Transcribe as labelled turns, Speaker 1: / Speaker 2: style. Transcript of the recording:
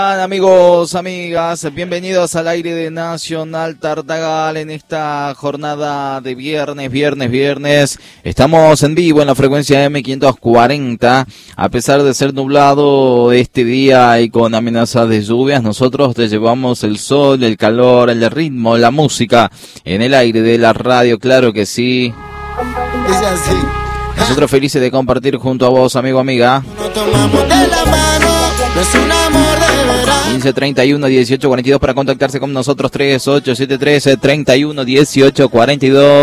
Speaker 1: Amigos, amigas, bienvenidos al aire de Nacional Tartagal en esta jornada de viernes. Estamos en vivo en la frecuencia M540. A pesar de ser nublado este día y con amenazas de lluvias, nosotros te llevamos el sol, el calor, el ritmo, la música en el aire de la radio, claro que sí.
Speaker 2: Es así.
Speaker 1: Nosotros felices de compartir junto a vos, amigo, amiga.
Speaker 2: Nos tomamos de la mano, no es un amor de verdad.
Speaker 1: 15 31 18 42 para contactarse con nosotros. 3873 31 18 42.